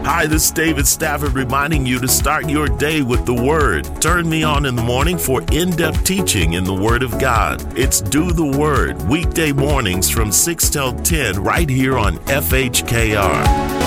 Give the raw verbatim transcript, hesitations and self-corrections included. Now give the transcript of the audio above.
Hi, this is David Stafford reminding you to start your day with the Word. Turn me on in the morning for in-depth teaching in the Word of God. It's Do the Word, weekday mornings from six till ten right here on F H K R.